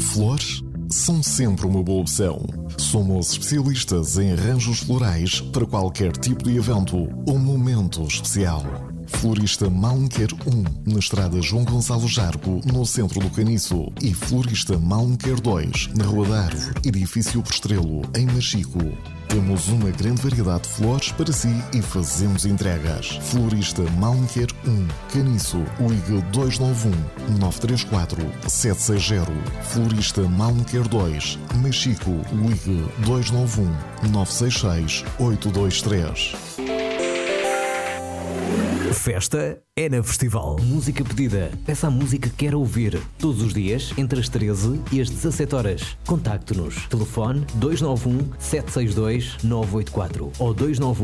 Flores são sempre uma boa opção. Somos especialistas em arranjos florais para qualquer tipo de evento ou momento especial. Florista Malmequer 1, na estrada João Gonçalo Jargo, no centro do Caniço. E Florista Malmequer 2, na Rua da Árvore, edifício Prestrelo, em Machico. Temos uma grande variedade de flores para si e fazemos entregas. Florista Malmequer 1, Caniço, ligue 291-934-760. Florista Malmequer 2, Machico, ligue 291-966-823. Festa é na Festival. Música pedida. Peça a música que quer ouvir. Todos os dias, entre as 13 e as 17 horas. Contacte-nos. Telefone 291-762-984 ou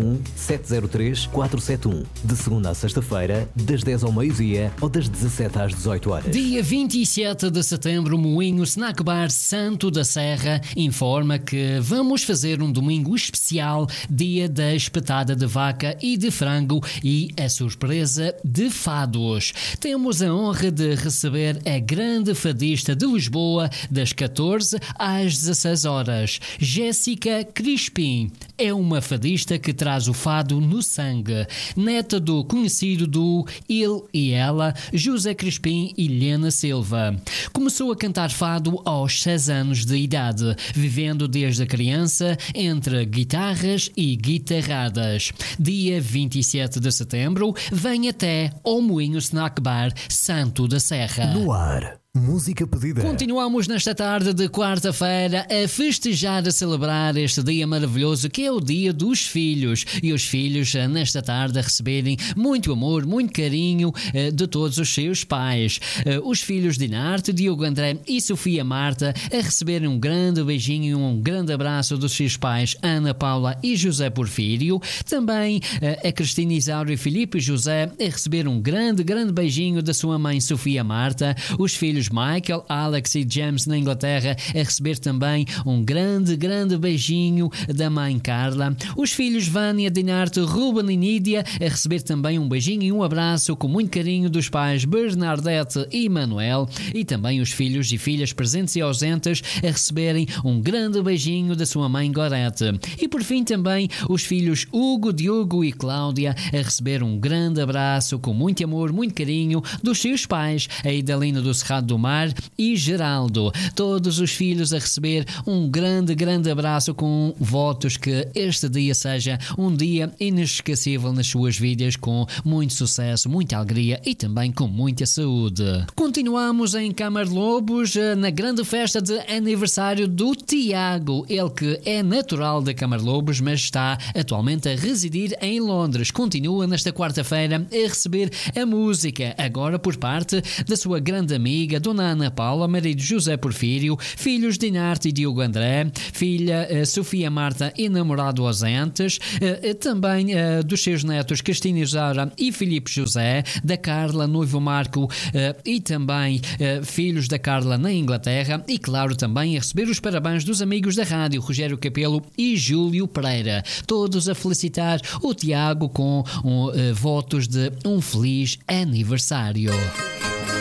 291-703-471. De segunda a sexta-feira, das 10 ao meio-dia ou das 17 às 18 horas. Dia 27 de setembro, Moinho Snack Bar Santo da Serra informa que vamos fazer um domingo especial, dia da espetada de vaca e de frango e a surpresa de fados. Temos a honra de receber a grande fadista de Lisboa das 14 às 16 horas. Jéssica Crispim é uma fadista que traz o fado no sangue. Neta do conhecido do Ele e Ela, José Crispim e Helena Silva. Começou a cantar fado aos 6 anos de idade, vivendo desde a criança entre guitarras e guitarradas. Dia 27 de setembro, vem até ao Moinho Snack Bar Santo da Serra. No ar. Música pedida. Continuamos nesta tarde de quarta-feira a festejar, a celebrar este dia maravilhoso que é o dia dos filhos. E os filhos nesta tarde a receberem muito amor, muito carinho de todos os seus pais. Os filhos de Dinarte, Diogo André e Sofia Marta a receberem um grande beijinho e um grande abraço dos seus pais Ana Paula e José Porfírio. Também a Cristina Isauro e Filipe José a receber um grande beijinho da sua mãe Sofia Marta. Os filhos Michael, Alex e James na Inglaterra a receber também um grande beijinho da mãe Carla. Os filhos Vânia, Dinarte, Ruben e Nídia a receber também um beijinho e um abraço com muito carinho dos pais Bernadette e Manuel. E também os filhos e filhas presentes e ausentes a receberem um grande beijinho da sua mãe Gorete. E por fim também os filhos Hugo, Diogo e Cláudia a receber um grande abraço com muito amor, muito carinho dos seus pais, a Idalina do Cerrado do Mar e Geraldo. Todos os filhos a receber um grande abraço com votos que este dia seja um dia inesquecível nas suas vidas, com muito sucesso, muita alegria e também com muita saúde. Continuamos em Câmara de Lobos na grande festa de aniversário do Tiago, ele que é natural da Câmara de Lobos, mas está atualmente a residir em Londres. Continua nesta quarta-feira a receber a música, agora por parte da sua grande amiga Dona Ana Paula, marido José Porfírio, filhos Dinarte e Diogo André, filha Sofia Marta e namorado ausentes, também dos seus netos Cristina Isaura e Filipe José, da Carla, noivo Marco e também filhos da Carla na Inglaterra, e claro também a receber os parabéns dos amigos da rádio Rogério Capelo e Júlio Pereira, todos a felicitar o Tiago com votos de um feliz aniversário.